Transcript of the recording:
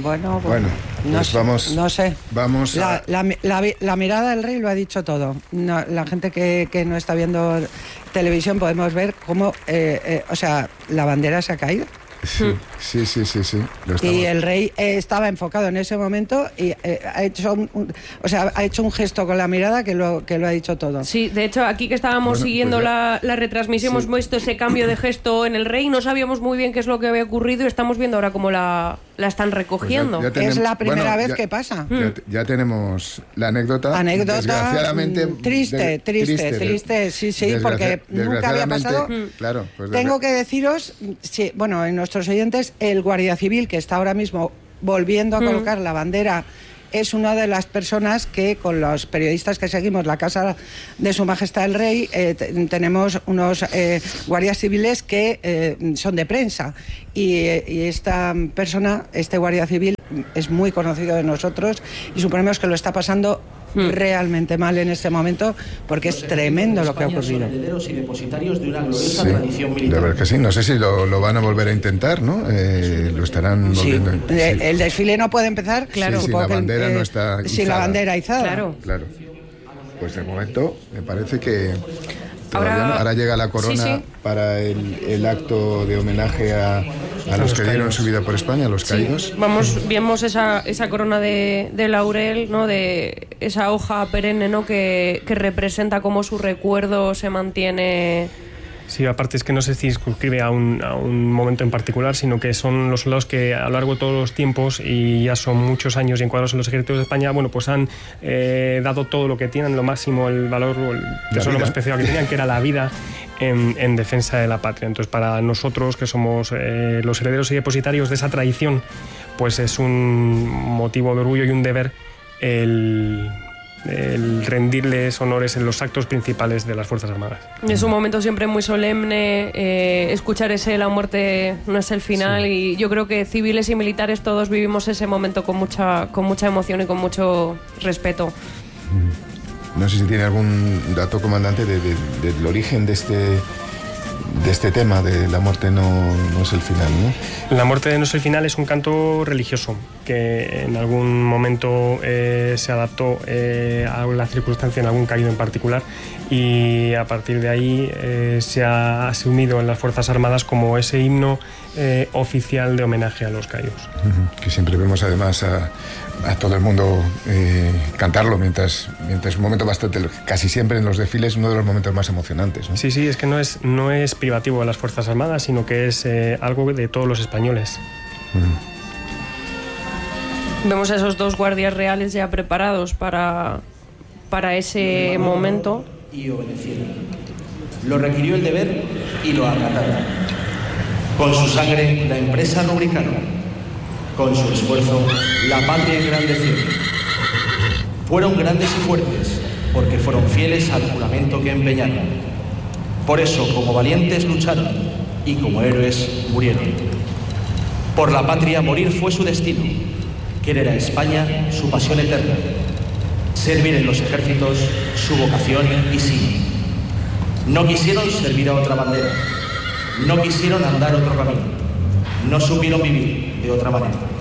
Bueno, no pues sé, vamos. No sé. Vamos a... la mirada del rey lo ha dicho todo. No, la gente que no está viendo televisión podemos ver cómo, la bandera se ha caído. Sí. Y el rey estaba enfocado en ese momento y ha hecho un gesto con la mirada que lo ha dicho todo. Sí, de hecho, aquí que estábamos siguiendo la retransmisión, hemos visto ese cambio de gesto en el rey, no sabíamos muy bien qué es lo que había ocurrido y estamos viendo ahora cómo la están recogiendo. Pues es la primera vez que pasa. Ya tenemos la anécdota. Desgraciadamente triste, sí, porque nunca había pasado. Claro, pues tengo que deciros, en nuestros oyentes, el Guardia Civil que está ahora mismo volviendo a colocar la bandera es una de las personas que, con los periodistas que seguimos la Casa de Su Majestad el Rey, tenemos unos guardias civiles que son de prensa y esta persona, este guardia civil, es muy conocido de nosotros y suponemos que lo está pasando realmente mal en este momento porque es tremendo lo que ha ocurrido. Herederos y depositarios de una gloriosa tradición militar. De verdad que sí, no sé si lo van a volver a intentar, ¿no? Lo estarán volviendo a intentar. El desfile no puede empezar, claro. Si la bandera no está izada. Sin la bandera izada. Claro. Pues de momento me parece que ahora llega la corona para el acto de homenaje a los que dieron su vida por España, a los caídos. Vemos esa corona de laurel, ¿no? De esa hoja perenne, ¿no? Que representa cómo su recuerdo se mantiene. Sí, aparte es que no se circunscribe a un momento en particular, sino que son los soldados que a lo largo de todos los tiempos, y ya son muchos años y encuadrados en los ejércitos de España, pues han dado todo lo que tienen, lo máximo, el valor, el tesoro más preciado que tenían, que era la vida en defensa de la patria. Entonces, para nosotros, que somos los herederos y depositarios de esa tradición, pues es un motivo de orgullo y un deber el rendirles honores en los actos principales de las Fuerzas Armadas. Es un momento siempre muy solemne, escuchar la muerte no es el final, y yo creo que civiles y militares todos vivimos ese momento con mucha emoción y con mucho respeto. No sé si tiene algún dato, comandante, del origen de este tema de la muerte no es el final, ¿no? La muerte no es el final es un canto religioso que en algún momento se adaptó a la circunstancia en algún caído en particular, y a partir de ahí se ha asumido en las Fuerzas Armadas como ese himno oficial de homenaje a los caídos. Que siempre vemos además a todo el mundo cantarlo mientras un momento bastante, casi siempre en los desfiles, uno de los momentos más emocionantes, ¿no? Sí, es que no es privativo de las Fuerzas Armadas, sino que es algo de todos los españoles. Vemos a esos dos guardias reales ya preparados para ese momento. Y obedecieron. Lo requirió el deber y lo acataron. Con su sangre la empresa rubricaron. Con su esfuerzo la patria engrandecieron. Fueron grandes y fuertes porque fueron fieles al juramento que empeñaron. Por eso, como valientes lucharon y como héroes murieron. Por la patria morir fue su destino. Querer a España su pasión eterna. Servir en los ejércitos su vocación y sí. No quisieron servir a otra bandera. No quisieron andar otro camino. No supieron vivir de otra manera.